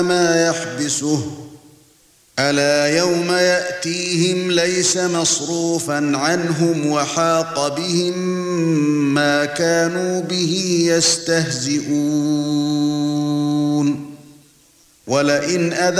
ما يحبسه ألا يوم يأتيهم ليس مصروفا عنهم وحاق بهم ما كانوا به يستهزئون ولئن